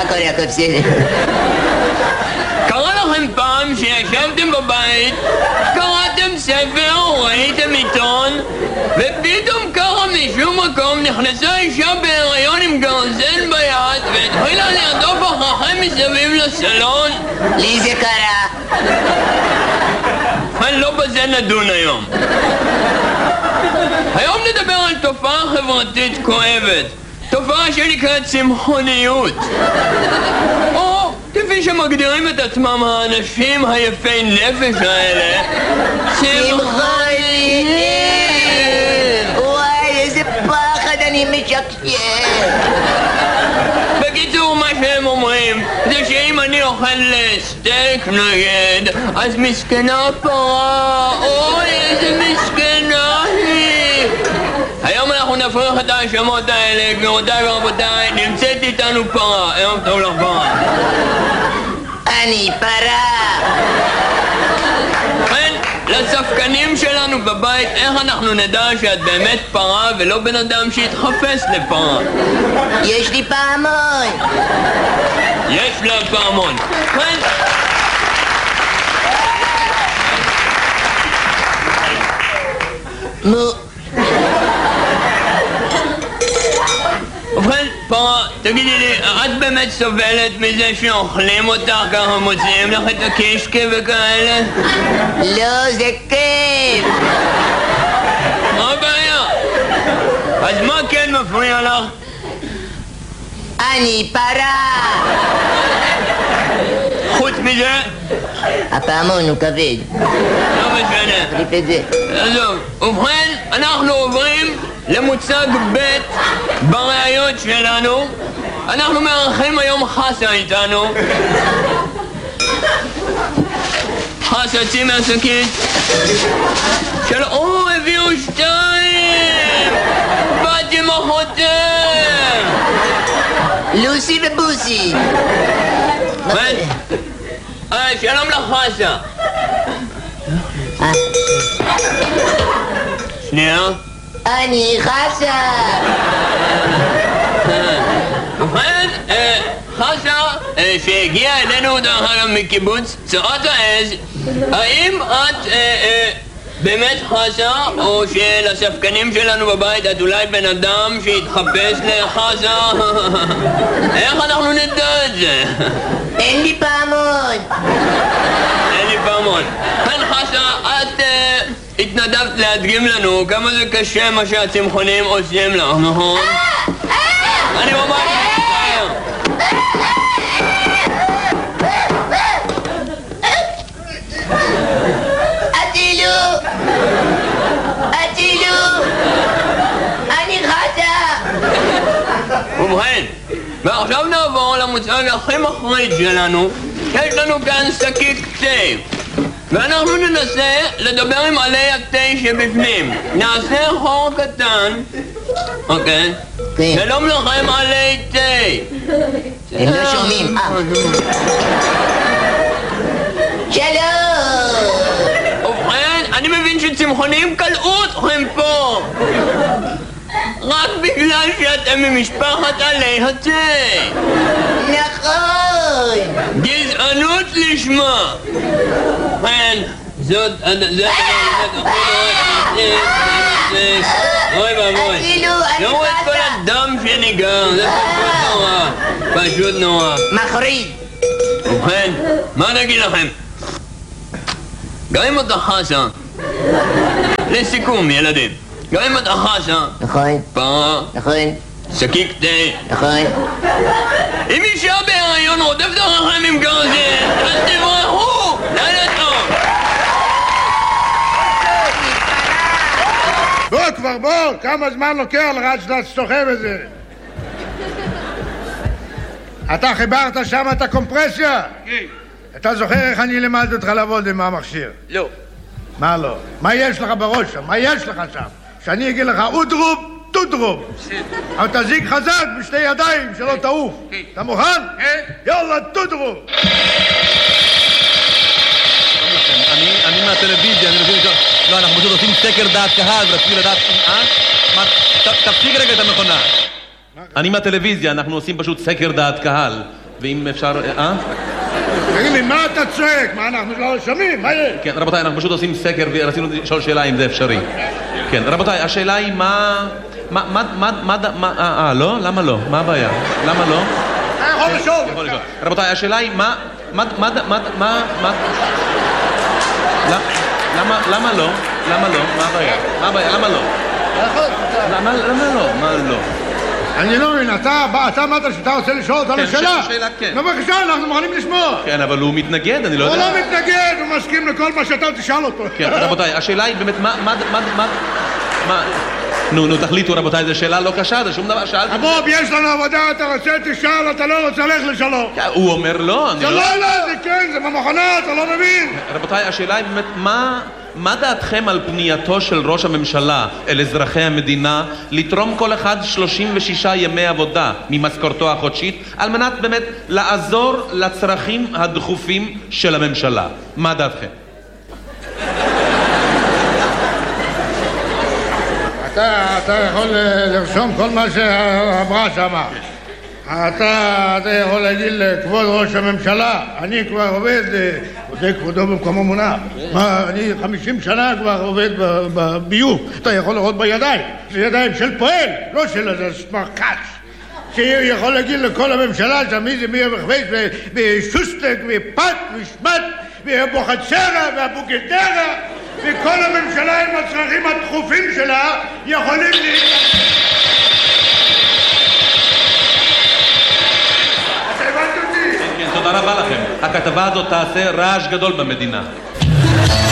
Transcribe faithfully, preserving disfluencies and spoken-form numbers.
קורה הכל בסדר? קרה לכם פעם שישבתם בבית, קראתם ספר או ראיתם עיתון, ופתאום ככה משום מקום נכנסה אישה בהיריון עם גרזן ביד והתחילה לרדוף אחריכם מסביב לסלון? לי זה קרה. אני לא בזה נדון היום. היום נדבר על תופעה חברתית כואבת, תופעה שנקראת צמחוניות, או כפי שמגדירים את עצמם האנשים היפי נפש האלה, צמחוניים. וואי, איזה פחד, אני משקשק. בקיצור, מה שהם אומרים זה שאם אני אוכל סטייק נגד, אז מסכנה פרה, אוי איזה מסכנה היא. היום אנחנו נפריך את ההאשמות האלה, גבירותיי ורבותיי, נמצאת איתנו פרה. ערב טוב לך פרה. אני פרה. כן, לספקנים שלנו בבית, איך אנחנו נדע שאת באמת פרה ולא בן אדם שהתחפש לפרה? יש לי פעמון. יש לה פעמון. כן. מו. ובכן, פרה, תגידי לי, את באמת סובלת מזה שאוכלים אותך ככה, מוציאים לך את הקישקה וכאלה? לא, זה כיף. מה הבעיה? אז מה כן מפריע לך? אני פרה. חוץ מזה? הפעמון הוא כבד. לא משנה. תחליף את זה. עזוב, ובכן, אנחנו עוברים למוצג ב' בראיות שלנו. אנחנו מארחים היום חסה איתנו. חסה, צאי מהשקית. של... או, הביאו שתיים! באתי עם אחותם! לוסי ובוסי. אה, שלום לך חסה. שנייה. אני חסה. ובכן, חסה, שהגיעה אלינו דרך אגב מקיבוץ צורת העז, האם את באמת חסה, או שלספקנים שלנו בבית את אולי בן אדם שהתחפש לחסה? איך אנחנו נדע את זה? אין לי פעמון. אין לי פעמון. כן חסה, את התנדבת להדגים לנו כמה זה קשה מה שהצמחונים עושים לך, נכון? אני ממש מצטער. אטילו! אטילו! אני חסה! ובכן, ועכשיו נעבור למוצג הכי מחריד שלנו. יש לנו כאן שקית תה, ואנחנו ננסה לדבר עם עלי התה שבפנים. נעשה חור קטן. אוקיי? כן. שלום לכם עלי תה. הם לא שומעים. שלום! ובכן, אני מבין שצמחונים קלעו אתכם פה רק בגלל שאתם ממשפחת עלי התה. נכון! גזענות לשמה. כן, זאת... אוי ואבוי. לא רואה את כל הדם שניגר, זה פשוט נורא. פשוט נורא. מחריד. ובכן, מה נגיד לכם? גם אם אתה חסה, לסיכום ילדים, גם אם אתה חסה, נכון. פרה, נכון. שקיק תה, נכון. אם אישה בהיריון רודפת אחריכם עם גרזן, אז תברחו! לילה טוב! בוא כבר בוא, כמה זמן לוקח לך עד שאתה סוחב את זה? אתה חיברת שם את הקומפרסיה? כן. אתה זוכר איך אני למדתי אותך לעבוד עם המכשיר? לא. מה לא? מה יש לך בראש שם? מה יש לך שם? שאני אגיד לך אודרוב, טודרוב. אבל תזיק חזק בשתי ידיים שלא תעוף. אתה מוכן? כן. יאללה, טודרוב. אני מהטלוויזיה, אני מבין לשאול... לא, אנחנו פשוט עושים סקר דעת קהל ורציתי לדעת... אה? מה? תפסיק רגע את המכונה. אני מהטלוויזיה, אנחנו עושים פשוט סקר דעת קהל ואם אפשר... אה? תגיד לי, מה אתה צועק? מה, אנחנו לא שומעים? מה יש? כן, רבותיי, אנחנו פשוט עושים סקר ורצינו לשאול שאלה אם זה אפשרי. כן, רבותיי, השאלה היא מה... מה... מה... מה... מה... מה... אה, אה, לא? למה לא? מה הבעיה? למה לא? אתה יכול לשאול. יכול לשאול. רבותיי, השאלה היא מה... מה... מה... מה... מה... מה... למה... למה לא? למה לא? מה הבעיה? מה הבעיה? למה לא? למה לא? מה לא? אני לא מבין, אתה אמרת שאתה רוצה לשאול אותנו כן, שאלה? שאלה, כן. בבקשה, אנחנו מוכנים לשמוע. כן, אבל הוא מתנגד, אני לא הוא יודע. לא מתנגד, הוא מסכים לכל מה שאתה תשאל אותו. כן, רבותיי, השאלה היא באמת, מה, מה, מה, מה, מה... נו, נו, תחליטו, רבותיי, זו שאלה לא קשה, זה שום דבר, שאלתם... בוב, יש לנו עבודה, אתה רוצה תשאל, אתה לא רוצה ללכת לשלום. הוא אומר לא, אני זה לא... לא, לא, זה כן, זה במכונה, אתה לא מבין. רבותיי, השאלה היא באמת, מה... מה דעתכם על פנייתו של ראש הממשלה אל אזרחי המדינה לתרום כל אחד שלושים ושישה ימי עבודה ממשכורתו החודשית על מנת באמת לעזור לצרכים הדחופים של הממשלה? מה דעתכם? אתה, אתה יכול לרשום כל מה שאמרה שמה. אתה, אתה יכול להגיד לכבוד ראש הממשלה, אני כבר עובד, זה כבודו במקומו מונח. מה, אני חמישים שנה כבר עובד בביוב. אתה יכול לראות בידיים, זה ידיים של פועל, לא של איזה סמרקש. שיכול להגיד לכל הממשלה שמי זה מי המחבש ושוסטק ופת ושמת ובוחצרה והבוגדרה וכל הממשלה עם הצרכים הדחופים שלה יכולים לי... אתה הבנת אותי? כן, תודה רבה לכם. הכתבה הזאת תעשה רעש גדול במדינה.